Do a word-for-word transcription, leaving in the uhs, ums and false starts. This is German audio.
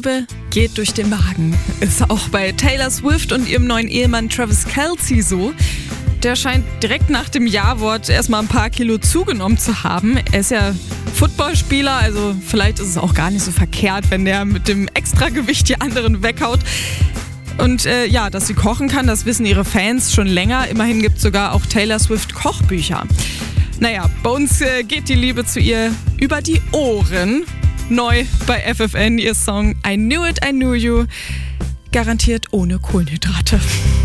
Liebe geht durch den Magen. Ist auch bei Taylor Swift und ihrem neuen Ehemann Travis Kelce so. Der scheint direkt nach dem Ja-Wort erstmal ein paar Kilo zugenommen zu haben. Er ist ja Footballspieler, also vielleicht ist es auch gar nicht so verkehrt, wenn der mit dem Extragewicht die anderen weghaut. Und äh, ja, dass sie kochen kann, das wissen ihre Fans schon länger. Immerhin gibt es sogar auch Taylor Swift Kochbücher. Naja, bei uns äh, geht die Liebe zu ihr über die Ohren. Neu bei F F N ihr Song I Knew It, I Knew You. Garantiert ohne Kohlenhydrate.